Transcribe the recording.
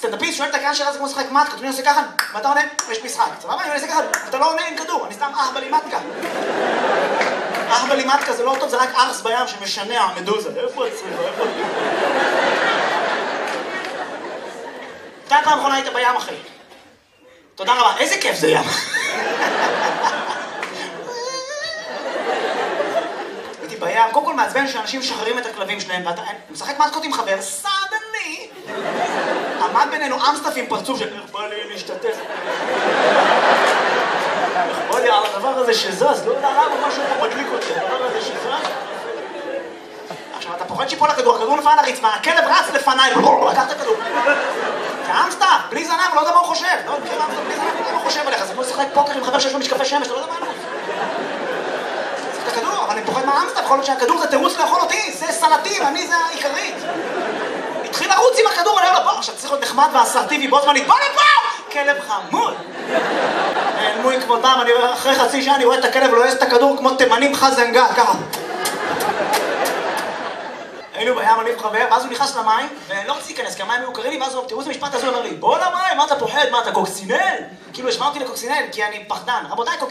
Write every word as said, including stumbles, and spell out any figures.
סטנדאפיסט שואל את הקהל שאלה, זה כמו לשחק מתקה, אני עושה ככה, ואתה עונה, יש משחק. סבבה? אני עושה ככה, אתה לא עונה עם כדור, אני סתם אח בלי מתקה. אח בלי מתקה זה לא טוב, זה רק ארס בים שמשנע המדוזה. איפה הצריבה? איפה? אתה פעם האחרונה היית בים, אחי. תודה רבה, איזה כיף זה ים. הייתי בים, קודם כל מעצבן שאנשים משחררים את הכלבים שלהם, ואתה משחק מתקות עם חבר, סדני! עמד בינינו אמסטף עם פרצוף של איך בא לי להשתתף. איך בא לי על הדבר הזה שזז, לא יודע למה משהו פה מדליק אותי, הדבר הזה שזז. עכשיו, אתה פוחד שיפול הכדור, הכדור נפל על הרצפה, הכלב רץ לפניי, לקח את הכדור. זה אמסטף, בלי זנב, לא יודע מה הוא חושב. לא יודע מה אמסטף, בלי זנב, לא יודע מה הוא חושב עליך. זה כמו לשחק פוקר עם חבר שיש לו משקפי שמש, אתה לא יודע מה הוא. צריך את הכדור, אבל אני פוחד מהאמסטף, יכול להיות שהכדור זה תירוץ לאכול אותי, זה סלטי, ואני זה העיקרית. התחיל לרוץ עם הכדור, אני אומר לו, בוא, עכשיו צריך להיות נחמד ואסרטיבי, בוא זמנית, בוא לפה! כלב חמוד. נעלמו עם כבודם, אני אחרי חצי שעה אני רואה את הכלב לועס את הכדור כמו תימנים חזנגל, ככה. היינו בים, אני וחבר, ואז הוא נכנס למים, ולא רציתי להיכנס, כי המים היו קרים לי, ואז הוא, תראו איזה משפט הזה, הוא אומר לי, בוא למים, מה אתה פוחד, מה אתה קוקסינל? כאילו, השמע אותי לקוקסינל, כי אני פחדן. רבותיי,